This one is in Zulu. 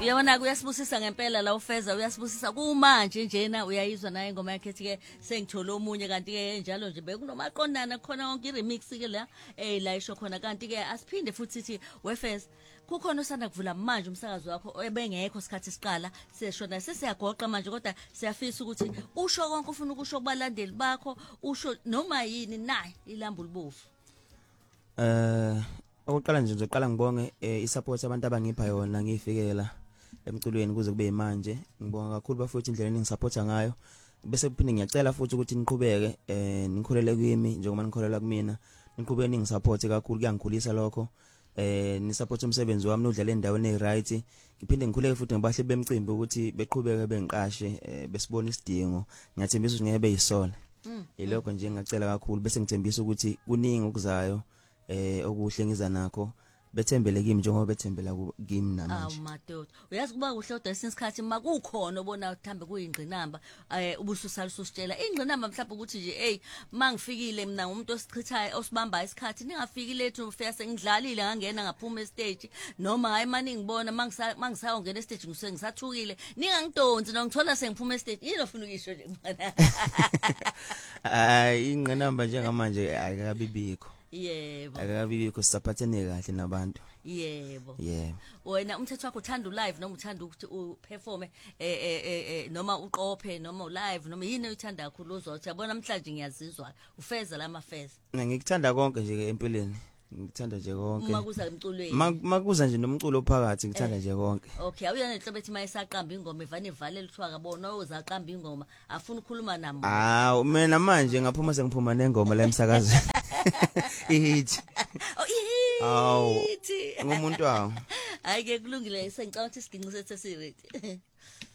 uyabona kuyasibusisa ngempela la ufeza uyasibusisa kumanje njena uyayizwa naye ingoma yakhe ke sengithola omunye kanti ke njalo nje bekunomaqondana khona wonke remix ke la la isho khona kanti ke asiphinde futhi sithi wefeza kukhona osanda kuvula manje umsakazo wakho ebengekho isikhathi siqala seshona sesiyagoqa manje kodwa siyafisa ukuthi usho konke ufuna ukusho kubalandeli bakho usho noma yini nayi ilamba libovu. Oqala nje ngizoqala ngibonge isupport abantu abangipha yona ngifikela emculweni kuze kube manje ngibonga kakhulu bafowethu indlela engisupporta ngayo bese kuphinde ngiyacela futhi ukuthi niqhubeke nikhulele kimi njengoba nikholela kumina niqhubeke ningisupport kakhulu kuyangikhulisa lokho ni support umsebenzi wami nodlala endaweni eziright ngiphinde ngikhuleke futhi ngabahle bemcimbi ukuthi beqhubeke bengiqashe besibona isidingo ngiyathembisa ukuthi ngeke beyisona yilokho nje ngicela kakhulu bese ngithembisa ukuthi kuningi okuzayo okuhle ngiza nakho bethembele kimi njengoba bethembela kimi namanje. Madoda uyazi kuba kuhle kodwa isikhathi makukhona ubona uthambe kuyingqinamba ubususala usitshela ingqinamba mhlawumbe ukuthi nje mangifikile mina umuntu osichithayo osibamba isikhathi ningafiki lethu ufika sengidlalile ngangena ngaphuma estage noma hayi manje ngibona mangisayongena estage ngisathukile ningangidonsi nongithola sengiphuma estage yini ofuna ukisho nje mfana. Hayi ingqinamba njengamanje ayikabibikho. Yebo. Akabibikho sisaphathene kahle nabantu. Yebo. Yebo. Wena umthetho wakho uthanda live noma uthanda ukuthi uperforme noma uqophe noma live noma yini uyithanda kakhulu uzothi yabona namhlanje ngiyazizwa ufeza lamafeza. Ngikuthanda konke nje empilweni. Ngithanda nje konke. Makuza emculweni. Makuza nje nomculo phakathi ngithanda nje konke. Okay, awuyona nenhlobo ethi mayisaqamba ingoma evane ivale lithwa kabona ozaqamba ingoma afuna ukukhuluma nami. Mina manje ngaphuma sengiphuma nengoma la emsakazweni. Ihit. Ihit. Ngumuntu wawo. Hayi ke kulungile sengicabanga ukuthi isidingo sethu siready.